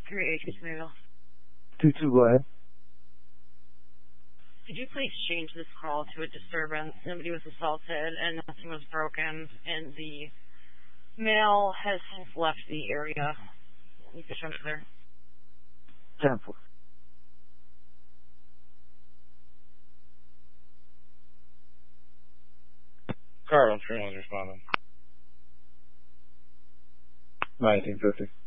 380 Mail. 22, go ahead. Could you please change this call to a disturbance? Somebody was assaulted and nothing was broken, and the male has since left the area. You could transfer. 10-4. Cardinal Tree responding. 1950.